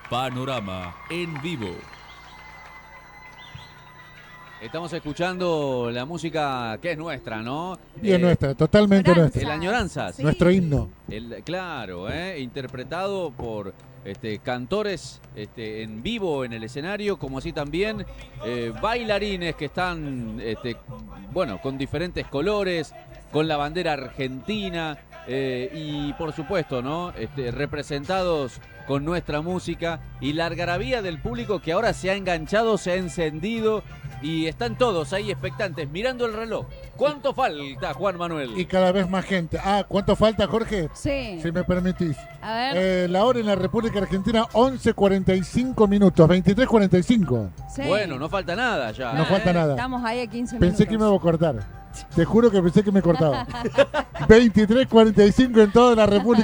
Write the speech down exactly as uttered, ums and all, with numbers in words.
Panorama en vivo. Estamos escuchando la música que es nuestra, ¿no? Y es Eh, nuestra, totalmente Añoranza. El nuestra. Añoranzas. Sí. Nuestro himno. El, claro, ¿eh? Interpretado por este, cantores este, en vivo en el escenario, como así también eh, bailarines que están, este, bueno, con diferentes colores, con la bandera argentina eh, y por supuesto, ¿no? Este, representados con nuestra música y la algarabía del público que ahora se ha enganchado, se ha encendido y están todos ahí expectantes, mirando el reloj. ¿Cuánto falta, Juan Manuel? Y cada vez más gente. Ah, ¿cuánto falta, Jorge? Sí. Si me permitís. A ver. Eh, la hora en la República Argentina, once cuarenta y cinco minutos, veintitrés cuarenta y cinco. Sí. Bueno, no falta nada ya. No Ah, falta nada. Estamos ahí a quince minutos. Pensé que me iba a cortar. Te juro que pensé que me cortaba. veintitrés cuarenta y cinco en toda la República